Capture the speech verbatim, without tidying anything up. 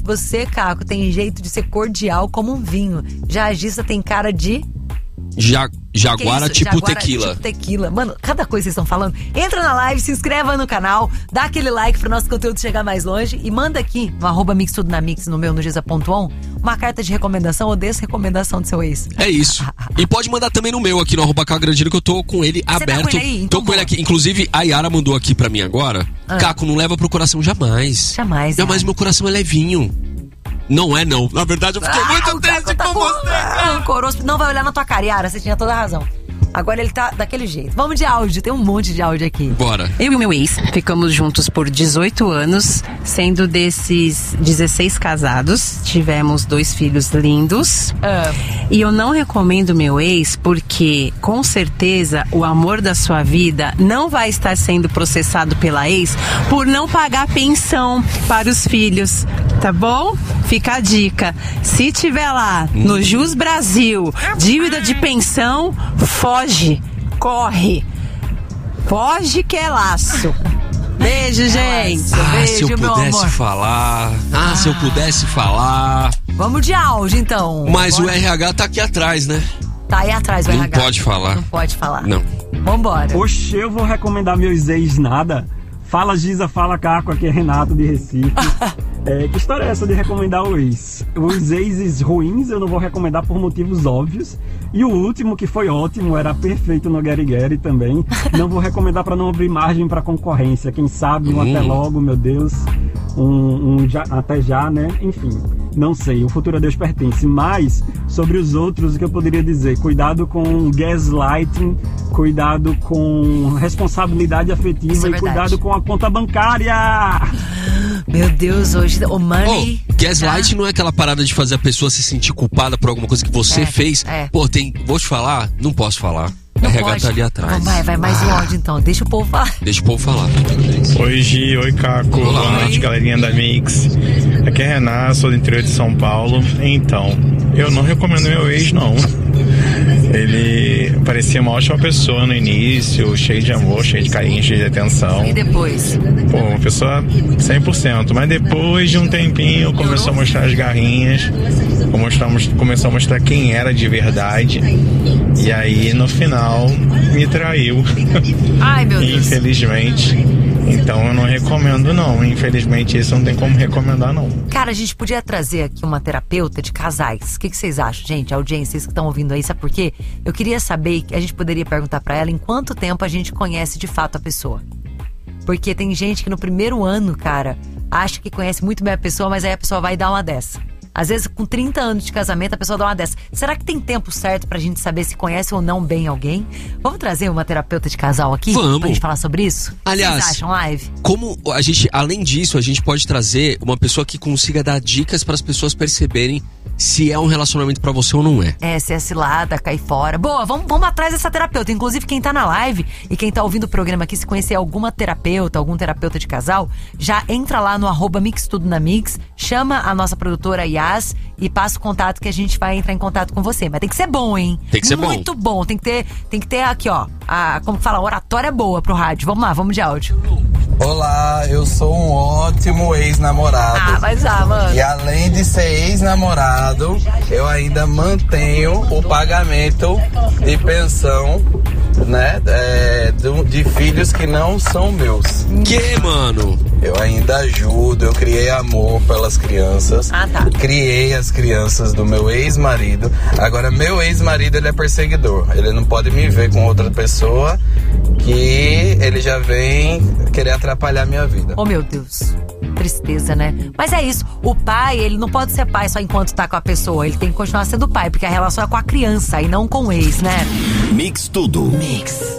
você, Caco, tem jeito de ser cordial como um vinho. Já a Gissa tem cara de... Ja, jaguara tipo jaguara, tequila. Tipo tequila. Mano, cada coisa que vocês estão falando. Entra na live, se inscreva no canal, dá aquele like pro nosso conteúdo chegar mais longe e manda aqui no arroba Mix Tudo na Mix, no meu, no giza ponto on, uma carta de recomendação ou desrecomendação do seu ex. É isso. E pode mandar também no meu aqui no arroba Cagrandino, que eu tô com ele Você aberto. tá com ele aí? Então tô com ele aqui. Inclusive, a Yara mandou aqui pra mim agora. Ah. Caco, não leva pro coração jamais. Jamais. Jamais, meu coração é levinho. Não é, não. Na verdade, eu fiquei ah, muito triste tá com, com você. Rancoroso. Não vai olhar na tua cara, Yara. Você tinha toda a razão. Agora ele tá daquele jeito. Vamos de áudio, tem um monte de áudio aqui. Bora. Eu e o meu ex ficamos juntos por dezoito anos, sendo desses dezesseis casados. Tivemos dois filhos lindos. Ah. E eu não recomendo meu ex porque, com certeza, o amor da sua vida não vai estar sendo processado pela ex por não pagar pensão para os filhos. Tá bom? Fica a dica. Se tiver lá no Jus Brasil dívida de pensão, foge, corre. Foge que é laço. Beijo, gente. Ah, Beijo, se eu meu pudesse amor. falar. Ah, ah, se eu pudesse falar. Vamos de áudio, então. Mas Bora. o R H tá aqui atrás, né? Tá aí atrás o Não R H. Não pode falar. Não pode falar. Não. Vambora. Oxe, eu vou recomendar meus ex nada. Fala Giza, fala Caco, aqui é Renato de Recife. É, que história é essa de recomendar o ex? Os exes ruins eu não vou recomendar por motivos óbvios. E o último, que foi ótimo, era perfeito no Gary Gary também. Não vou recomendar para não abrir margem para concorrência. Quem sabe, um hum. até logo, meu Deus. Um, um já, até já, né? Enfim, não sei. O futuro a Deus pertence. Mas, sobre os outros, o que eu poderia dizer? Cuidado com gaslighting, cuidado com responsabilidade afetiva é e cuidado com a conta bancária. Meu Deus, hoje o money... Oh, gaslight tá? Não é aquela parada de fazer a pessoa se sentir culpada por alguma coisa que você é, fez. É. Pô, tem... Vou te falar? Não posso falar. Não R H pode. tá ali atrás. Então vai, vai mais um áudio então. Deixa o povo falar. Deixa o povo falar. Oi, Gi. Oi, Caco. Olá. Boa noite, galerinha da Mix. Aqui é Renato, sou do interior de São Paulo. Então, eu não recomendo meu ex, não. Ele parecia uma ótima pessoa no início, cheio de amor, cheio de carinho, cheio de atenção. E depois? Pô, uma pessoa cem por cento. Mas depois de um tempinho começou a mostrar as garrinhas, começou a mostrar quem era de verdade. E aí no final me traiu. Ai, meu Deus. Infelizmente. Então eu não recomendo não. Infelizmente isso não tem como recomendar não. Cara, a gente podia trazer aqui uma terapeuta de casais. O que, que vocês acham, gente? Audiência, vocês que estão ouvindo aí, sabe por quê? Eu queria saber, a gente poderia perguntar pra ela em quanto tempo a gente conhece de fato a pessoa. Porque tem gente que no primeiro ano, cara, acha que conhece muito bem a pessoa, mas aí a pessoa vai dar uma dessa. Às vezes, com trinta anos de casamento, a pessoa dá uma dessa. Será que tem tempo certo pra gente saber se conhece ou não bem alguém? Vamos trazer uma terapeuta de casal aqui? Vamos. Pra gente falar sobre isso? Aliás, vocês acham, live? Como a gente, além disso, a gente pode trazer uma pessoa que consiga dar dicas para as pessoas perceberem se é um relacionamento pra você ou não é. É, se é cilada, cai fora. Boa, vamos, vamos atrás dessa terapeuta. Inclusive, quem tá na live e quem tá ouvindo o programa aqui, se conhecer alguma terapeuta, algum terapeuta de casal, já entra lá no arroba Mix Tudo na Mix, chama a nossa produtora Yas e passa o contato que a gente vai entrar em contato com você. Mas tem que ser bom, hein? Tem que ser bom. Muito bom. Tem que ter, tem que ter aqui, ó, a, como que fala, a oratória boa pro rádio. Vamos lá, vamos de áudio. Olá, eu sou um ótimo ex-namorado. Ah, mas ah, mano. E além de ser ex-namorado, eu ainda mantenho o pagamento de pensão, né, é, de, de filhos que não são meus. Que, mano? Eu ainda ajudo, eu criei amor pelas crianças. Ah, tá. Criei as crianças do meu ex-marido. Agora, meu ex-marido, ele é perseguidor. Ele não pode me ver com outra pessoa que ele já vem querer atrapalhar a minha vida. Oh, meu Deus. Tristeza, né? Mas é isso. O pai, ele não pode ser pai só enquanto tá com a pessoa. Ele tem que continuar sendo pai, porque a relação é com a criança e não com o ex, né? Mix Tudo. Mix.